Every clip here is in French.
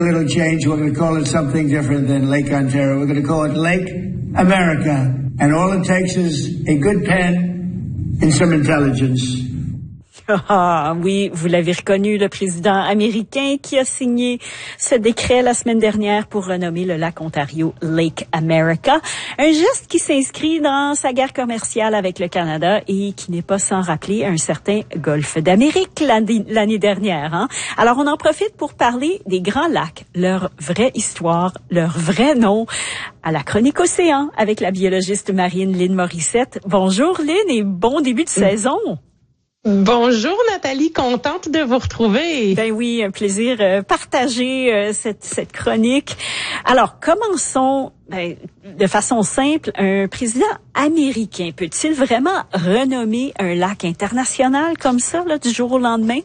Little change. We're going to call it something different than Lake Ontario. We're going to call it Lake America. And all it takes is a good pen and some intelligence. Ah oui, vous l'avez reconnu, le président américain qui a signé ce décret la semaine dernière pour renommer le lac Ontario Lake America. Un geste qui s'inscrit dans sa guerre commerciale avec le Canada et qui n'est pas sans rappeler un certain golfe d'Amérique l'année dernière. Hein? Alors on en profite pour parler des grands lacs, leur vraie histoire, leur vrai nom, à la chronique Océan avec la biologiste marine Lynn Morissette. Bonjour Lynn et bon début de saison. Bonjour Nathalie, contente de vous retrouver. Ben oui, un plaisir partager cette chronique. Alors, commençons de façon simple. Un président américain peut-il vraiment renommer un lac international comme ça, là, du jour au lendemain?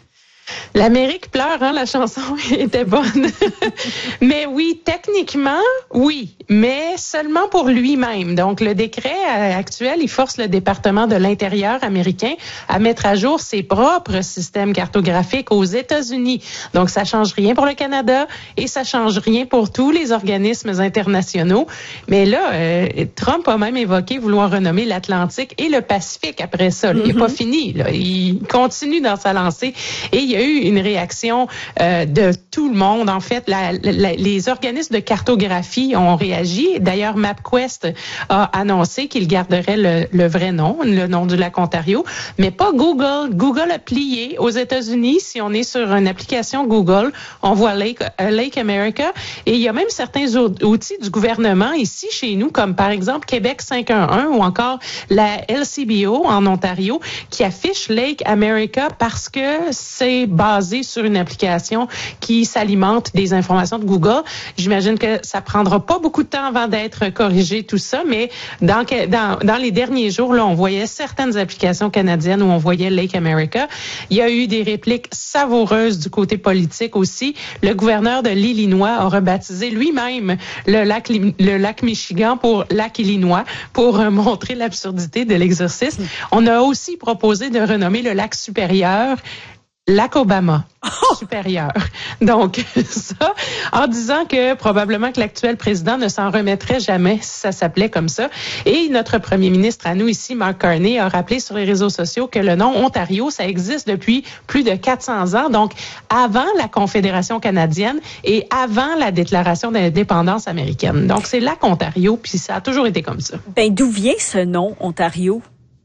L'Amérique pleure, hein, la chanson était bonne. Mais oui, techniquement, oui, mais seulement pour lui-même. Donc, le décret actuel, il force le département de l'Intérieur américain à mettre à jour ses propres systèmes cartographiques aux États-Unis. Donc, ça change rien pour le Canada et ça change rien pour tous les organismes internationaux. Mais là, Trump a même évoqué vouloir renommer l'Atlantique et le Pacifique après ça. Il n'est pas fini, là. Il continue dans sa lancée et il y a eu une réaction de tout le monde. En fait, les organismes de cartographie ont réagi. D'ailleurs, MapQuest a annoncé qu'il garderait le vrai nom, le nom du lac Ontario, mais pas Google. Google a plié aux États-Unis. Si on est sur une application Google, on voit Lake America. Et il y a même certains outils du gouvernement ici chez nous, comme par exemple Québec 511 ou encore la LCBO en Ontario, qui affiche Lake America parce que c'est basé sur une application qui s'alimente des informations de Google. J'imagine que ça prendra pas beaucoup de temps avant d'être corrigé tout ça, mais dans les derniers jours, là, on voyait certaines applications canadiennes où on voyait Lake America. Il y a eu des répliques savoureuses du côté politique aussi. Le gouverneur de l'Illinois a rebaptisé lui-même le lac Michigan pour lac Illinois pour montrer l'absurdité de l'exercice. On a aussi proposé de renommer le lac supérieur Lac Obama supérieur. Donc, ça, en disant que probablement que l'actuel président ne s'en remettrait jamais si ça s'appelait comme ça. Et notre premier ministre à nous ici, Mark Carney, a rappelé sur les réseaux sociaux que le nom Ontario, ça existe depuis plus de 400 ans. Donc, avant la Confédération canadienne et avant la déclaration d'indépendance américaine. Donc, c'est Lac Ontario, puis ça a toujours été comme ça. Ben, d'où vient ce nom Ontario?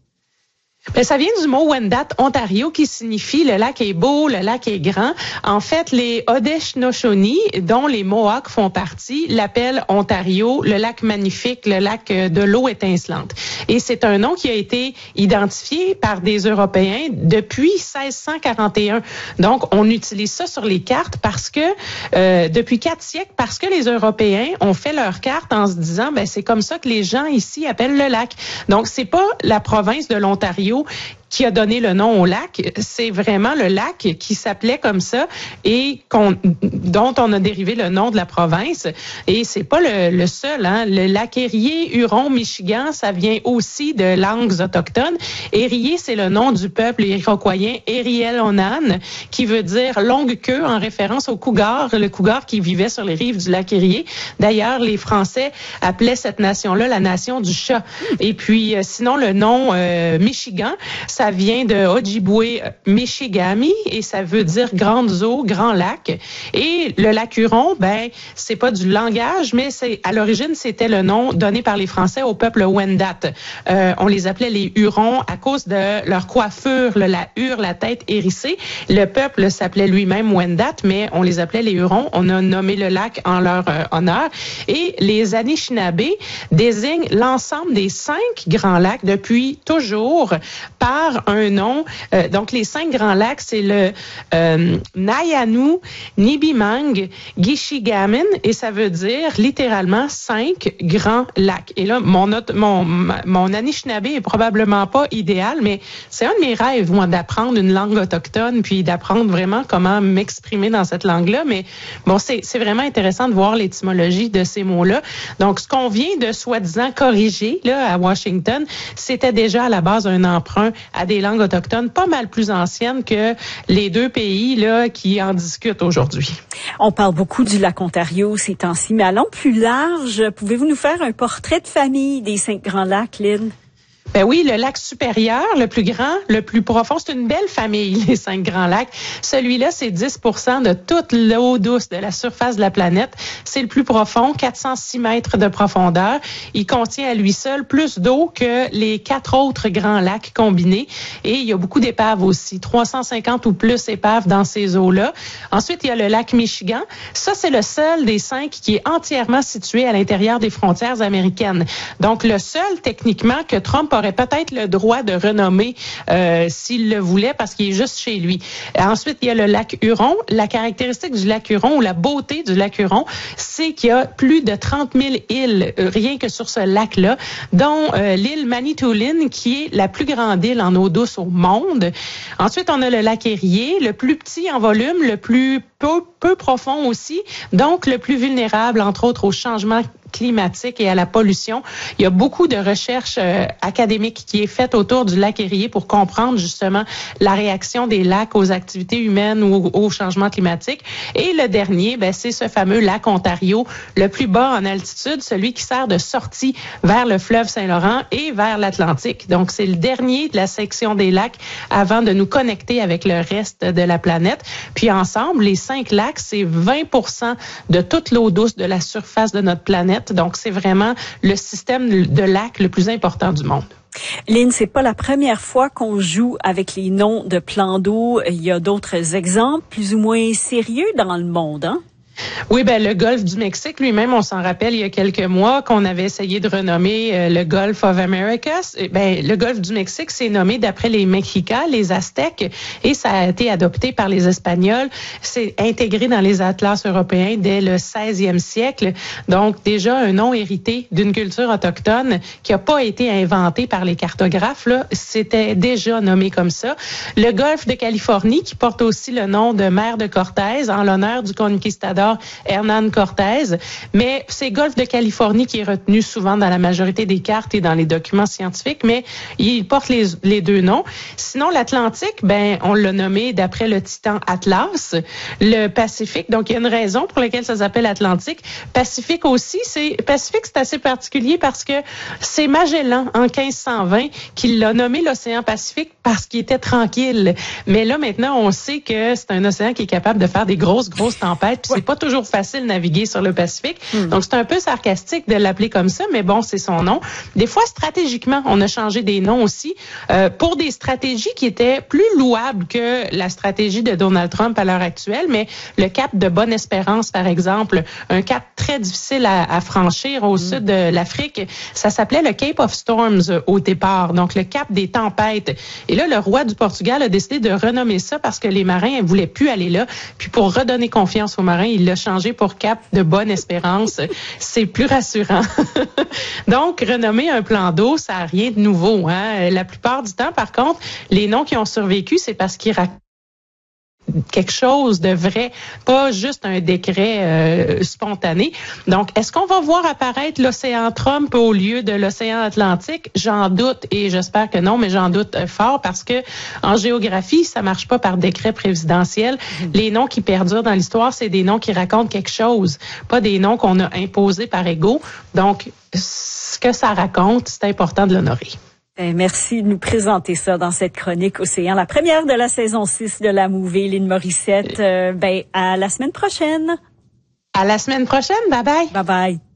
Ben, ça vient du mot Wendat, Ontario, qui signifie le lac est beau, le lac est grand. En fait, les Haudenosaunee, dont les Mohawks font partie, l'appellent Ontario, le lac magnifique, le lac de l'eau étincelante. Et c'est un nom qui a été identifié par des Européens depuis 1641. Donc, on utilise ça sur les cartes parce que, depuis 4 siècles, parce que les Européens ont fait leurs cartes en se disant, ben, c'est comme ça que les gens ici appellent le lac. Donc, c'est pas la province de l'Ontario qui a donné le nom au lac, c'est vraiment le lac qui s'appelait comme ça et dont on a dérivé le nom de la province. Et c'est pas le seul, hein. Le lac Erie, Huron, Michigan, ça vient aussi de langues autochtones. Erie, c'est le nom du peuple iroquoien Eriel-Onan, qui veut dire longue queue en référence au cougar, le cougar qui vivait sur les rives du lac Erie. D'ailleurs, les Français appelaient cette nation-là la nation du chat. Et puis, sinon, le nom Michigan, ça vient de Ojibwe Michigami et ça veut dire grandes eaux, grand lac. Et le lac Huron, ben, c'est pas du langage, mais à l'origine, c'était le nom donné par les Français au peuple Wendat. On les appelait les Hurons à cause de leur coiffure, la hure, la tête hérissée. Le peuple s'appelait lui-même Wendat, mais on les appelait les Hurons. On a nommé le lac en leur honneur. Et les Anishinaabe désignent l'ensemble des 5 grands lacs depuis toujours par un nom. Donc, les 5 grands lacs, c'est le Nayanu, Nibimang, Gishigamin, et ça veut dire littéralement 5 grands lacs. Et là, mon Anishinaabe est probablement pas idéal, mais c'est un de mes rêves, moi, d'apprendre une langue autochtone, puis d'apprendre vraiment comment m'exprimer dans cette langue-là. Mais bon, c'est vraiment intéressant de voir l'étymologie de ces mots-là. Donc, ce qu'on vient de soi-disant corriger là à Washington, c'était déjà à la base un emprunt à des langues autochtones pas mal plus anciennes que les deux pays là qui en discutent aujourd'hui. On parle beaucoup du lac Ontario ces temps-ci, mais allons plus large. Pouvez-vous nous faire un portrait de famille des 5 Grands Lacs, Lynn? Ben oui, le lac supérieur, le plus grand, le plus profond, c'est une belle famille, les 5 Grands Lacs. Celui-là, c'est 10% de toute l'eau douce de la surface de la planète. C'est le plus profond, 406 mètres de profondeur. Il contient à lui seul plus d'eau que les 4 autres grands lacs combinés. Et il y a beaucoup d'épaves aussi, 350 ou plus épaves dans ces eaux-là. Ensuite, il y a le lac Michigan. Ça, c'est le seul des 5 qui est entièrement situé à l'intérieur des frontières américaines. Donc, le seul, techniquement, que Trump aurait peut-être le droit de renommer s'il le voulait parce qu'il est juste chez lui. Ensuite, il y a le lac Huron. La caractéristique du lac Huron ou la beauté du lac Huron, c'est qu'il y a plus de 30 000 îles rien que sur ce lac-là, dont l'île Manitoulin qui est la plus grande île en eau douce au monde. Ensuite, on a le lac Erie, le plus petit en volume, le plus peu profond aussi, donc le plus vulnérable, entre autres, au changement climatique et à la pollution. Il y a beaucoup de recherches académiques qui est faite autour du lac Erie pour comprendre justement la réaction des lacs aux activités humaines ou au changement climatique. Et le dernier, ben, c'est ce fameux lac Ontario, le plus bas en altitude, celui qui sert de sortie vers le fleuve Saint-Laurent et vers l'Atlantique. Donc, c'est le dernier de la section des lacs avant de nous connecter avec le reste de la planète. Puis ensemble, les 5 lacs, c'est 20% de toute l'eau douce de la surface de notre planète. Donc, c'est vraiment le système de lacs le plus important du monde. Lynn, c'est pas la première fois qu'on joue avec les noms de plans d'eau. Il y a d'autres exemples plus ou moins sérieux dans le monde, hein? Oui, ben le golfe du Mexique lui-même, on s'en rappelle il y a quelques mois qu'on avait essayé de renommer le Gulf of America. Ben le golfe du Mexique s'est nommé d'après les Mexicas, les Aztèques, et ça a été adopté par les Espagnols. C'est intégré dans les atlas européens dès le 16e siècle. Donc déjà un nom hérité d'une culture autochtone qui a pas été inventé par les cartographes. Là, c'était déjà nommé comme ça. Le golfe de Californie qui porte aussi le nom de mer de Cortés en l'honneur du conquistador Hernán Cortés, mais c'est Golfe de Californie qui est retenu souvent dans la majorité des cartes et dans les documents scientifiques, mais il porte les deux noms. Sinon, l'Atlantique, ben on l'a nommé d'après le titan Atlas. Le Pacifique, donc il y a une raison pour laquelle ça s'appelle Atlantique. Pacifique aussi, c'est assez particulier parce que c'est Magellan en 1520 qui l'a nommé l'océan Pacifique parce qu'il était tranquille. Mais là maintenant, on sait que c'est un océan qui est capable de faire des grosses tempêtes, puis c'est pas toujours facile de naviguer sur le Pacifique. Donc, c'est un peu sarcastique de l'appeler comme ça, mais bon, c'est son nom. Des fois, stratégiquement, on a changé des noms aussi pour des stratégies qui étaient plus louables que la stratégie de Donald Trump à l'heure actuelle, mais le cap de Bonne-Espérance, par exemple, un cap très difficile à franchir au sud de l'Afrique, ça s'appelait le Cape of Storms au départ, donc le cap des tempêtes. Et là, le roi du Portugal a décidé de renommer ça parce que les marins ne voulaient plus aller là. Puis pour redonner confiance aux marins, il l'a changé pour Cap de Bonne-Espérance. C'est plus rassurant. Donc, renommer un plan d'eau, ça n'a rien de nouveau, hein. La plupart du temps, par contre, les noms qui ont survécu, c'est parce qu'ils racontent quelque chose de vrai, pas juste un décret spontané. Donc, est-ce qu'on va voir apparaître l'océan Trump au lieu de l'océan Atlantique? J'en doute et j'espère que non, mais j'en doute fort parce que en géographie, ça marche pas par décret présidentiel. Les noms qui perdurent dans l'histoire, c'est des noms qui racontent quelque chose, pas des noms qu'on a imposés par ego. Donc, ce que ça raconte, c'est important de l'honorer. Merci de nous présenter ça dans cette chronique Océan, la première de la saison 6 de la Mouvée, Lynn Morissette. À la semaine prochaine. À la semaine prochaine. Bye bye. Bye bye.